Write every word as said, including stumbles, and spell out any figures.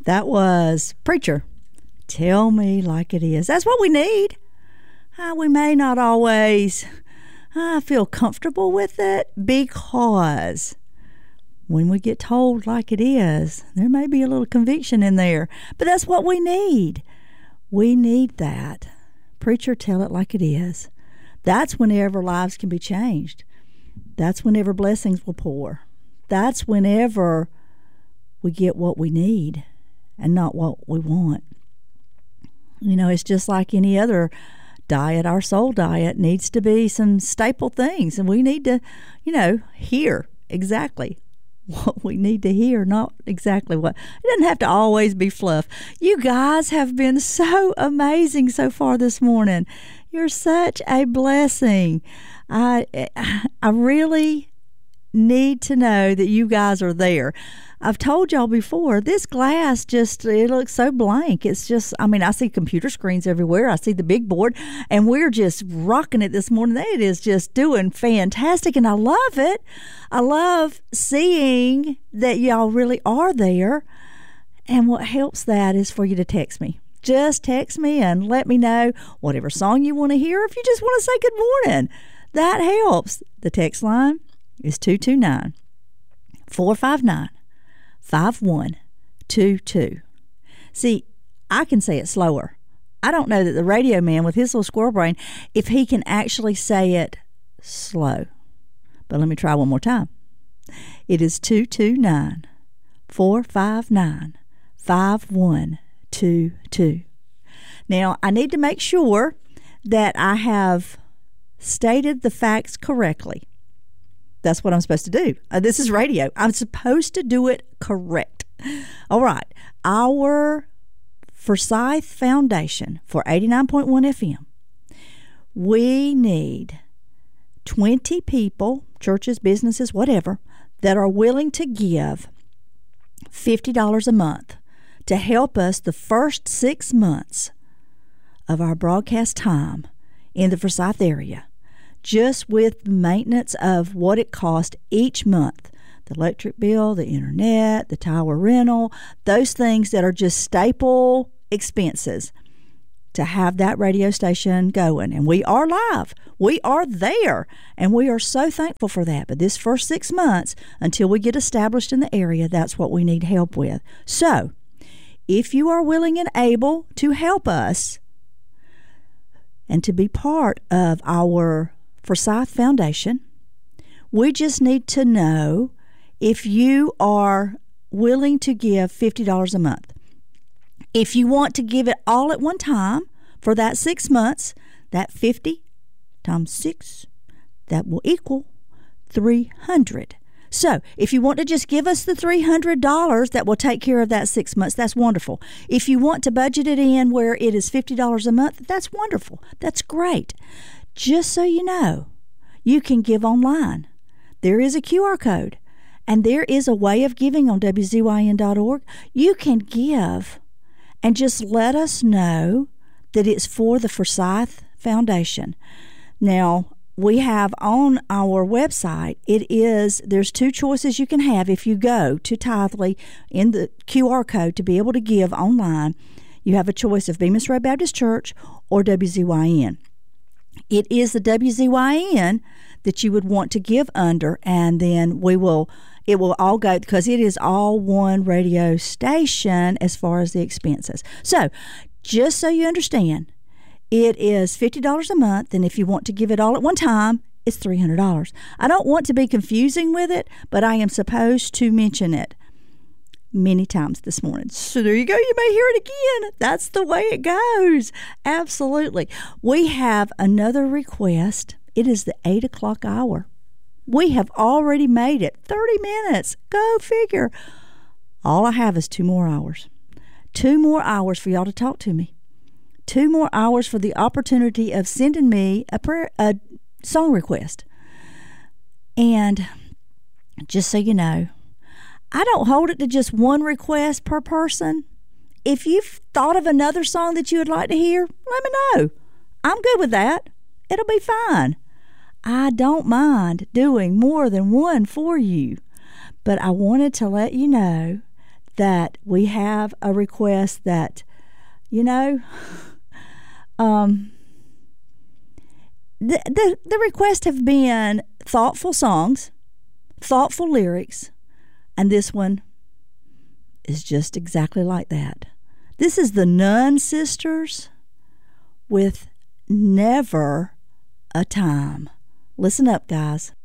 That was Preacher, Tell Me Like It Is. That's what we need. Uh, we may not always uh, feel comfortable with it, because when we get told like it is, there may be a little conviction in there. But that's what we need. We need that. Preacher, tell it like it is. That's whenever lives can be changed. That's whenever blessings will pour. That's whenever we get what we need and not what we want. You know, it's just like any other diet. Our soul diet needs to be some staple things, and we need to, you know, hear exactly what we need to hear, not exactly what. It doesn't have to always be fluff. You guys have been so amazing so far this morning. You're such a blessing. I I really need to know that you guys are there. I've told y'all before, this glass just, it looks so blank. It's just, I mean, I see computer screens everywhere. I see the big board, and we're just rocking it this morning. It is just doing fantastic, and I love it. I love seeing that y'all really are there, and what helps that is for you to text me. Just text me and let me know whatever song you want to hear, if you just want to say good morning. That helps. The text line is two two nine, four five nine, five one two two. See, I can say it slower. I don't know that the radio man with his little squirrel brain, if he can actually say it slow. But let me try one more time. It is two two nine, four five nine, five one two two. Now, I need to make sure that I have stated the facts correctly. That's what I'm supposed to do. Uh, this is radio. I'm supposed to do it correct. All right. Our Forsyth Foundation for eighty-nine point one F M, we need twenty people, churches, businesses, whatever, that are willing to give fifty dollars a month to help us the first six months of our broadcast time in the Forsyth area, just with the maintenance of what it costs each month. The electric bill, the internet, the tower rental, those things that are just staple expenses to have that radio station going. And we are live. We are there. And we are so thankful for that. But this first six months, until we get established in the area, that's what we need help with. So, if you are willing and able to help us and to be part of our Forsyth Foundation, we just need to know if you are willing to give fifty dollars a month. If you want to give it all at one time for that six months, that fifty times six, that will equal three hundred dollars. So if you want to just give us the three hundred dollars, that will take care of that six months. That's wonderful. If you want to budget it in where it is fifty dollars a month, that's wonderful. That's great. Just so you know, you can give online. There is a Q R code, and there is a way of giving on W Z Y N dot org. You can give and just let us know that it's for the Forsyth Foundation. Now, we have on our website, it is, there's two choices you can have if you go to Tithely in the Q R code to be able to give online. You have a choice of Bemis Road Baptist Church or W Z Y N. It is the W Z Y N that you would want to give under, and then we will, it will all go, because it is all one radio station as far as the expenses. So, just so you understand, it is fifty dollars a month, and if you want to give it all at one time, it's three hundred dollars. I don't want to be confusing with it, but I am supposed to mention it many times this morning. So there you go. You may hear it again. That's the way it goes. Absolutely. We have another request. It is the eight o'clock hour. We have already made it thirty minutes. Go figure. All I have is two more hours. Two more hours for y'all to talk to me. Two more hours for the opportunity of sending me a prayer, a song request. And just so you know, I don't hold it to just one request per person. If you've thought of another song that you would like to hear, let me know. I'm good with that. It'll be fine. I don't mind doing more than one for you. But I wanted to let you know that we have a request that, you know, um, the, the, the requests have been thoughtful songs, thoughtful lyrics, and this one is just exactly like that. This is the Nun Sisters with Never a Time. Listen up, guys.